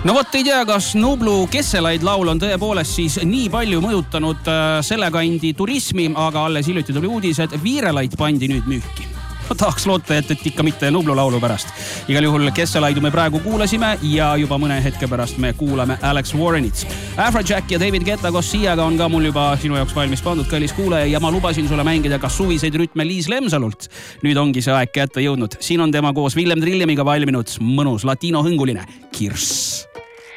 No vot ei tea, kas Nublu Kesselaid laul on tõepoolest siis nii palju mõjutanud selle kandi turismi, aga alles hiljuti tuli uudis, et Viirelaid pandi nüüd müüki. Tahaks loota, et ikka mitte Nublu laulu pärast. Igal juhul Kesselaidu me praegu kuulasime ja juba mõne hetke pärast me kuulame Alex Warrenit. Afrojack ja David Guetta koos Siiaga on ka mul juba sinu jaoks valmis pandud, kallis kuulaja, ja ma lubasin sulle mängida ka suviseid rütme Liis Lemsalult. Nüüd ongi see aeg kätte jõudnud. Siin on tema koos Villem Trillemiga valminud mõnus latino hõnguline Kirss.